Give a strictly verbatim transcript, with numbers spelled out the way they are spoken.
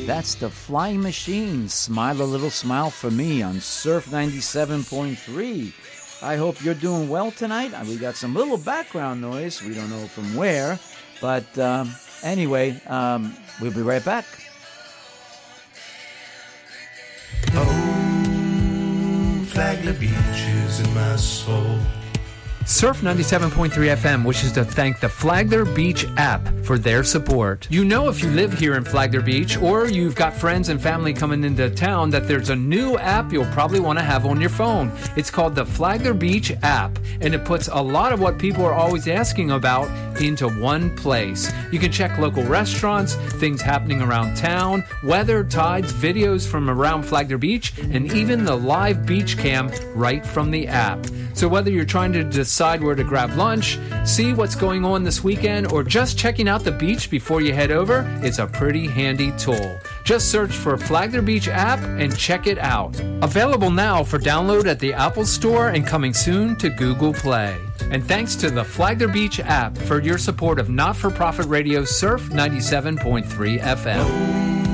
That's the Flying Machine. Smile a little smile for me on Surf ninety-seven point three. I hope you're doing well tonight. We got some little background noise. We don't know from where. But um, anyway, um, we'll be right back. Oh, Flagler Beach is in my soul. Surf ninety-seven point three F M wishes to thank the Flagler Beach app for their support. You know, if you live here in Flagler Beach or you've got friends and family coming into town, that there's a new app you'll probably want to have on your phone. It's called the Flagler Beach app, and it puts a lot of what people are always asking about into one place. You can check local restaurants, things happening around town, weather, tides, videos from around Flagler Beach, and even the live beach cam right from the app. So whether you're trying to decide where to grab lunch, see what's going on this weekend, or just checking out the beach before you head over, it's a pretty handy tool. Just search for Flagler Beach app and check it out. Available now for download at the Apple Store and coming soon to Google Play. And thanks to the Flagler Beach app for your support of not-for-profit radio Surf ninety-seven point three F M.